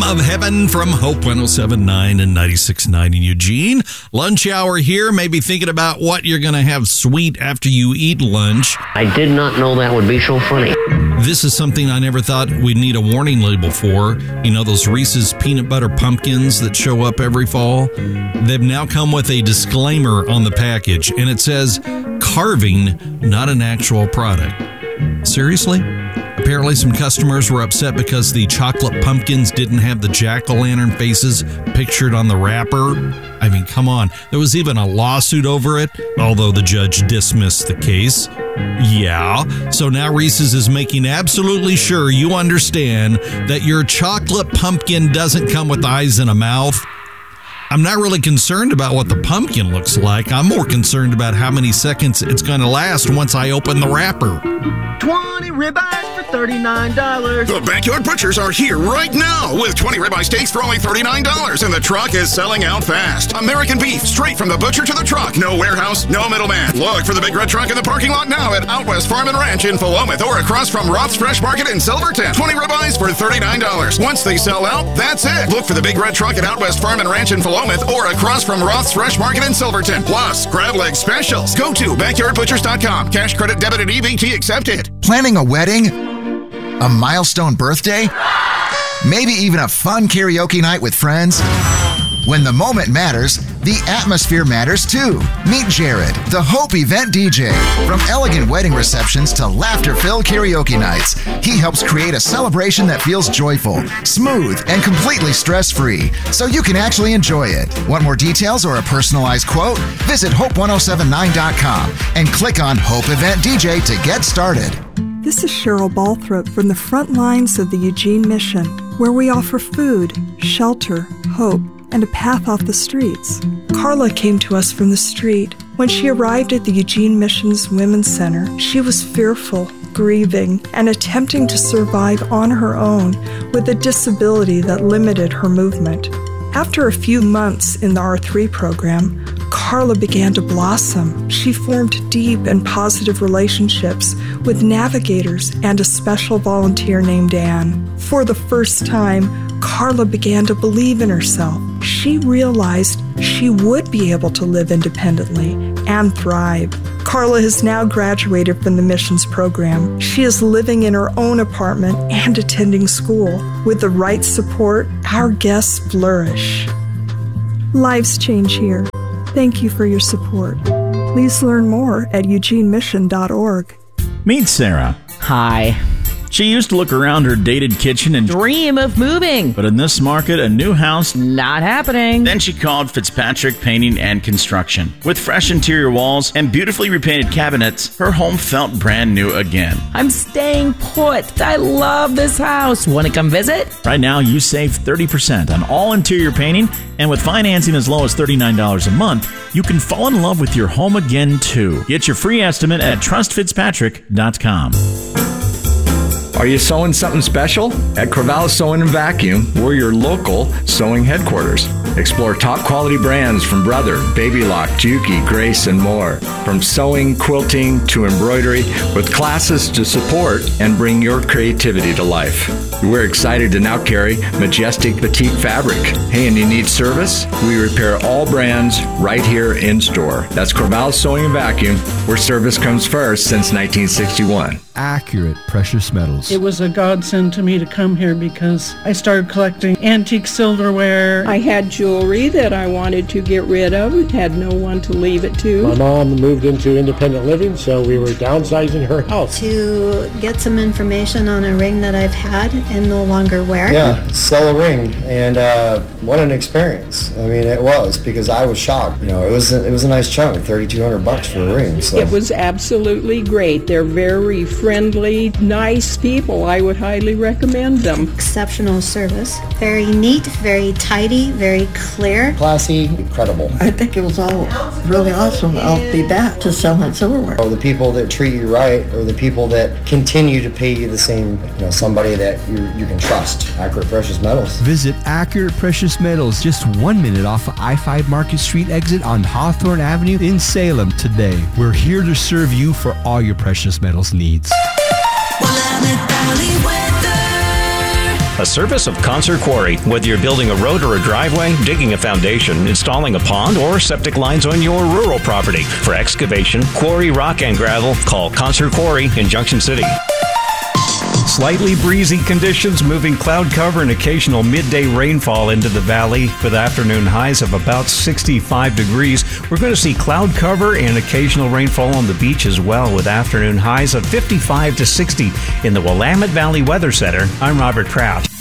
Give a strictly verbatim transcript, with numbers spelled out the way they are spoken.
Bottom of Heaven from Hope one oh seven point nine and ninety-six point nine in Eugene. Lunch hour here. Maybe thinking about what you're going to have sweet after you eat lunch. I did not know that would be so funny. This is something I never thought we'd need a warning label for. You know, those Reese's peanut butter pumpkins that show up every fall? They've now come with a disclaimer on the package, and it says, carving, not an actual product. Seriously? Apparently some customers were upset because the chocolate pumpkins didn't have the jack-o'-lantern faces pictured on the wrapper. I mean, come on. There was even a lawsuit over it, although the judge dismissed the case. Yeah, so now Reese's is making absolutely sure you understand that your chocolate pumpkin doesn't come with eyes and a mouth. I'm not really concerned about what the pumpkin looks like. I'm more concerned about how many seconds it's going to last once I open the wrapper. twenty ribeyes for thirty-nine dollars. The Backyard Butchers are here right now with twenty ribeye steaks for only thirty-nine dollars, and the truck is selling out fast. American beef, straight from the butcher to the truck. No warehouse, no middleman. Look for the big red truck in the parking lot now at Out West Farm and Ranch in Philomath or across from Roth's Fresh Market in Silverton. twenty ribeyes for thirty-nine dollars. Once they sell out, that's it. Look for the big red truck at Out West Farm and Ranch in Philomath or across from Roth's Fresh Market in Silverton. Plus, crab leg specials. Go to backyard butchers dot com. Cash, credit, debit, and E B T accepted. Planning a wedding? A milestone birthday? Maybe even a fun karaoke night with friends? When the moment matters, the atmosphere matters too. Meet Jared, the Hope event D J. From elegant wedding receptions to laughter-filled karaoke nights, he helps create a celebration that feels joyful, smooth, and completely stress-free, so you can actually enjoy it. Want more details or a personalized quote? Visit hope ten seventy-nine dot com and click on Hope Event D J to get started. This is Cheryl Balthrop from the front lines of the Eugene Mission, where we offer food, shelter, hope, and a path off the streets. Carla came to us from the street. When she arrived at the Eugene Mission's Women's Center, she was fearful, grieving, and attempting to survive on her own with a disability that limited her movement. After a few months in the R three program, Carla began to blossom. She formed deep and positive relationships with navigators and a special volunteer named Anne. For the first time, Carla began to believe in herself. She realized she would be able to live independently and thrive. Carla has now graduated from the missions program. She is living in her own apartment and attending school. With the right support, our guests flourish. Lives change here. Thank you for your support. Please learn more at eugene mission dot org. Meet Sarah. Hi. She used to look around her dated kitchen and dream of moving. But in this market, a new house... not happening. Then she called Fitzpatrick Painting and Construction. With fresh interior walls and beautifully repainted cabinets, her home felt brand new again. I'm staying put. I love this house. Want to come visit? Right now, you save thirty percent on all interior painting, and with financing as low as thirty-nine dollars a month, you can fall in love with your home again, too. Get your free estimate at trust fitzpatrick dot com. Are you sewing something special? At Corvallis Sewing and Vacuum, we're your local sewing headquarters. Explore top quality brands from Brother, Baby Lock, Juki, Grace, and more. From sewing, quilting, to embroidery, with classes to support and bring your creativity to life. We're excited to now carry Majestic Petite Fabric. Hey, and you need service? We repair all brands right here in store. That's Corvallis Sewing and Vacuum, where service comes first since nineteen sixty-one. Accurate Precious Metals. It was a godsend to me to come here because I started collecting antique silverware. I had jewelry that I wanted to get rid of, had no one to leave it to. My mom moved into independent living, so we were downsizing her house. To get some information on a ring that I've had and no longer wear. Yeah, sell a ring, and uh, what an experience. I mean, it was, because I was shocked. You know, it was a, it was a nice chunk, thirty-two hundred bucks for a ring. So. It was absolutely great. They're very friendly, nice people. I would highly recommend them. Exceptional service. Very neat, very tidy, very clear. Classy, incredible. I think it was all really awesome. I'll be back to selling silverware. Oh, the people that treat you right, or the people that continue to pay you the same, you know, somebody that you, you can trust. Accurate Precious Metals. Visit Accurate Precious Metals, just one minute off of I five Market Street exit on Hawthorne Avenue in Salem today. We're here to serve you for all your precious metals needs. Willamette Valley weather. a service of Concert Quarry. Whether you're building a road or a driveway, digging a foundation, installing a pond, or septic lines on your rural property. For excavation, quarry, rock, and gravel, call Concert Quarry in Junction City. Slightly breezy conditions, moving cloud cover and occasional midday rainfall into the valley with afternoon highs of about sixty-five degrees. We're going to see cloud cover and occasional rainfall on the beach as well with afternoon highs of fifty-five to sixty in the Willamette Valley Weather Center. I'm Robert Kraft.